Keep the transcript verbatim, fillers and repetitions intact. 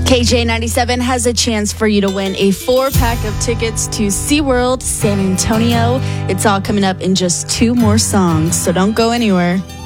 K J ninety-seven has a chance for you to win a four-pack of tickets to SeaWorld San Antonio. It's all coming up in just two more songs, so don't go anywhere.